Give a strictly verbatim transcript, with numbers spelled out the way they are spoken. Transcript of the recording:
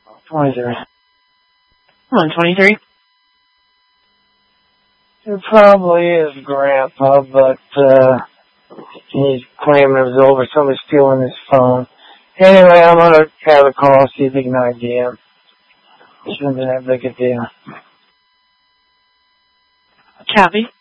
twenty-three. Come on, twenty-three. It probably is Grandpa, but uh, he's claiming it was over. Somebody's stealing his phone. Anyway, I'm going to have a call, see if he can I D him. Shouldn't have been that big a deal. Copy.